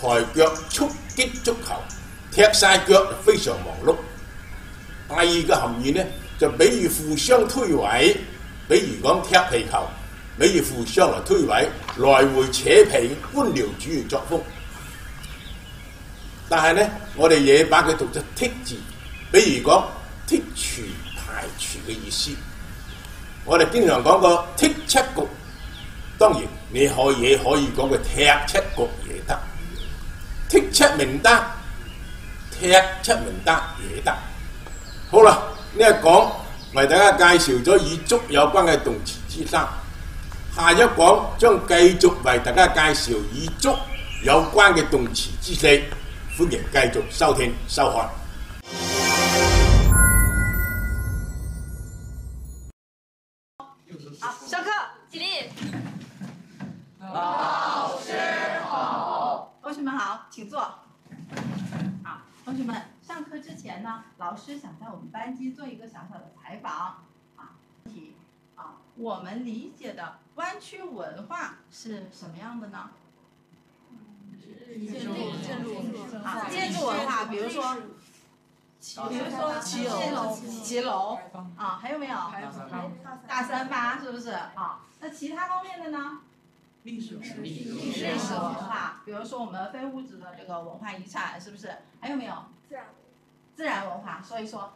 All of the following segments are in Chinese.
抬腳速擊足球，踢晒腳就非常忙碌。第二個含義呢，就比喻互相推諉，比如講踢皮球，比喻互相嚟推諉，來回扯皮官僚主義作風。但係呢，我哋也把佢讀咗剔字，比如講剔除排除嘅意思。我哋經常講個剔七局，當然你可以講佢踢七局也得，剔七名單，踢七名單也得。好啦，呢一講為大家介紹咗與足有關嘅動詞之三，下一講將繼續為大家介紹與足有關嘅動詞之四，歡迎繼續收聽收看。 好，上課，起立。 老師好。 同學們好，請坐。好，同學們，上課之前呢，老師想在我們班級做一個小小的採訪。我們理解的灣區文化是什麼樣的呢？建築文化，比如說騎樓啊，還有沒有？大三巴是不是啊？那其他方面的呢？歷史文化，比如說我們非物質的這個文化遺產，是不是？還有沒有？自然文化，說一說。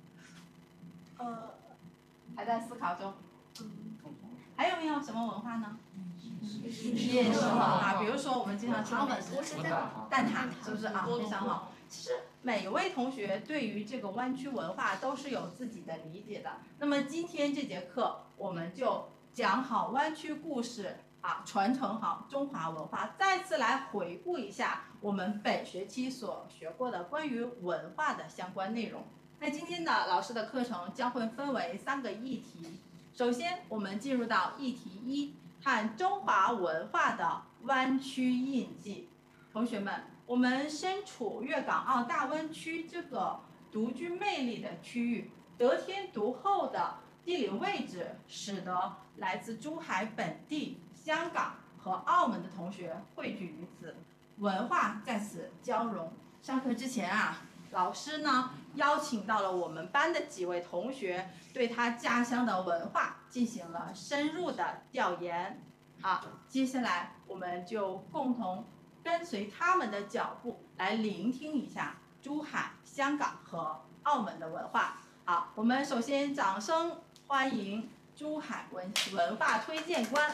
還在思考中。還有沒有什麼文化呢？夜市文化，比如說我們經常吃蛋撻，是不是啊？非常好。其實每位同學對於這個灣區文化都是有自己的理解的。那麼今天這節課，我們就講好灣區故事啊，傳承好中華文化，再次來回顧一下我們本學期所學過的關於文化的相關內容。那今天呢，老師的課程將會分為3個議題。首先，我們進入到議題1，看中華文化的灣區印記。同學們，我們身處粵港澳大灣區這個獨具魅力的區域，得天獨厚的地理位置，使得來自珠海本地、香港和澳門的同學匯聚於此，文化在此交融。上課之前啊，老師呢邀請到了我們班的幾位同學，對他家鄉的文化進行了深入的調研。接下來我們就共同跟隨他們的腳步，來聆聽一下珠海、香港和澳門的文化。好，我們首先掌聲歡迎珠海文化推薦官。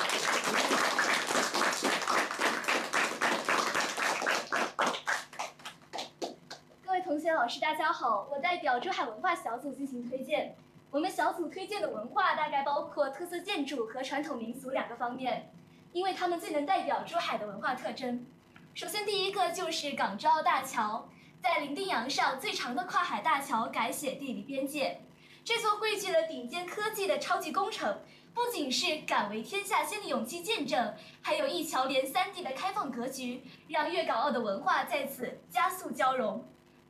各位同学老师大家好，我代表珠海文化小组进行推荐。我们小组推荐的文化大概包括特色建筑和传统民俗2个方面，因为它们最能代表珠海的文化特征。首先第一个就是港珠澳大桥，在伶仃洋上最长的跨海大桥改写地理边界。这座汇聚了顶尖科技的超级工程，不仅是敢为天下先的勇气见证，还有一桥连3地的开放格局，让粤港澳的文化在此加速交融。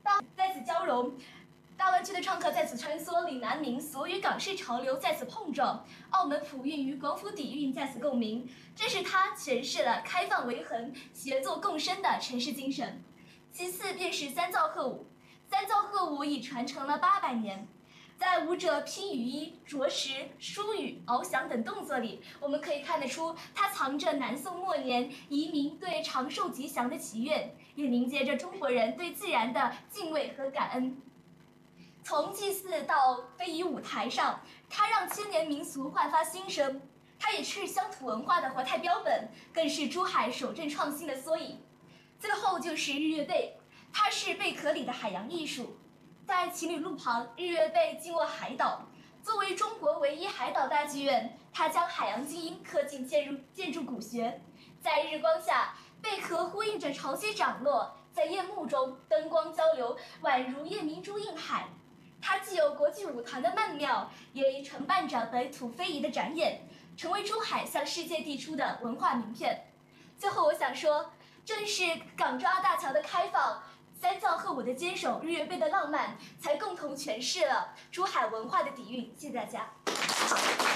大湾区的创客在此穿梭，岭南民俗与港式潮流在此碰撞，澳门普韵与广府底蕴在此共鸣，这是它诠释了开放为衡、协作共生的城市精神。其次便是三灶鹤舞，三灶鹤舞已传承了800年。在舞者拼羽衣、着石、梳羽、翱翔等动作里，我们可以看得出，它藏着南宋末年移民对长寿吉祥的祈愿，也凝结着中国人对自然的敬畏和感恩。从祭祀到非遗舞台上，它让千年民俗焕发新生，它也是乡土文化的活态标本，更是珠海守正创新的缩影。最后就是日月贝，它是贝壳里的海洋艺术。在情侣路旁，日月贝静卧海岛。作为中国唯一海岛大剧院，它将海洋基因刻进建筑骨学。在日光下，贝壳呼应着潮汐涨落，在夜幕中灯光交流，宛如夜明珠映海。它既有国际舞团的曼妙，也承办着本土非遗的展演，成为珠海向世界递出的文化名片。最后我想说，正是港珠澳大桥的开放，三灶鹤舞的坚守，日月贝的浪漫，才共同诠释了珠海文化的底蕴。谢谢大家。